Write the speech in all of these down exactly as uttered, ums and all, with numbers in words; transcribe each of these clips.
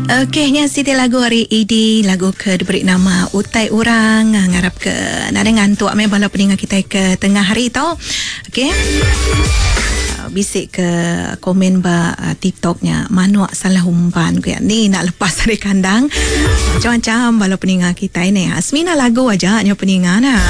Okey, nya Siti lagu hari ini lagu ke diberi nama Utai Urang, ngarap ke nak dengan tuak me bala peningat kita ke tengah hari tau. Okey. Bisik ke komen ba uh, TikToknya manuak salah umpan ke ni nak lepas dari kandang. Macam-macam bala peningat kita ini. Asmina lagu aja nya peningat nah.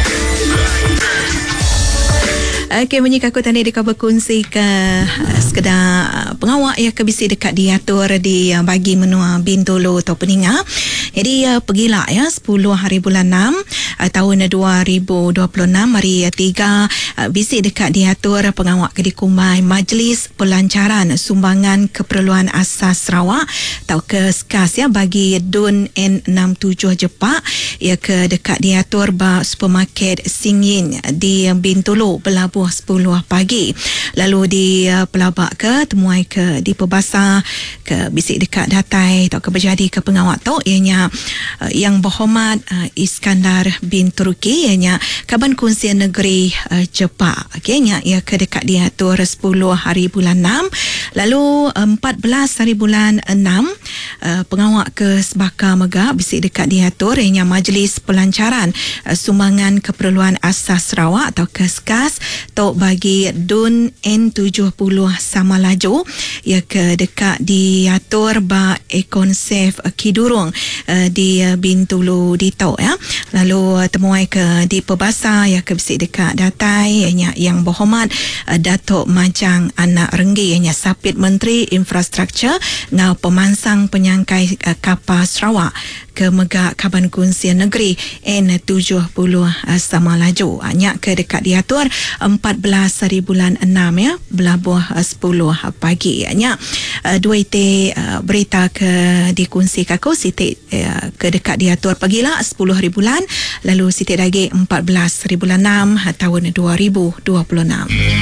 Okey, bunyi kaku tadi dekat berkongsi ke uh, sekedar uh, pengawak ya ke bisi dekat diatur di uh, bagi menua Bintulu atau Peninga. Jadi uh, pergilah ya sepuluh hari bulan enam uh, tahun dua ribu dua puluh enam hari uh, tiga uh, bisi dekat diatur pengawak ke dikumbai Majlis Pelancaran Sumbangan Keperluan Asas Sarawak atau ke S K A S ya bagi D U N N enam tujuh Jepak ya ke dekat diatur ba supermarket Singin di uh, Bintulu Belabuh sepuluh pagi. Lalu di uh, Pelabak ke temuai ke di Perbasar ke bisik dekat Datai atau ke berjadi ke pengawak tu ianya uh, yang berhormat uh, Iskandar bin Turki ianya Kaban Kunsian Negeri uh, Jepak. Okey nya ia ke dekat diatur sepuluh hari bulan enam. Lalu empat belas hari bulan enam uh, pengawak ke Sebaka Megah bisik dekat diatur ianya Majlis Pelancaran uh, Sumbangan Keperluan Asas Sarawak atau ke S K A S tok bagi D U N N tujuh puluh sama laju ia ke dekat diatur ba Ekon Safe Kidurung uh, di uh, Bintulu di tok ya. Lalu uh, temuai ke di Perbasar ya ke bisik dekat Datai ianya yang berhormat uh, Datuk Majang Anak Renggi ianya Sapit Menteri Infrastruktur ngau pemansang penyangkai uh, kapal Sarawak ke Megak Kaban Kunsian Negeri N tujuh puluh uh, sama laju hanya ke dekat diatur empat belas hari bulan enam ya Belabuh uh, sepuluh pagi hanya uh, dua ite uh, berita ke dikongsi kaku Siti uh, ke dekat diatur pagilah sepuluh hari bulan lalu Siti lagi empat belas hari bulan enam tahun dua ribu dua puluh enam.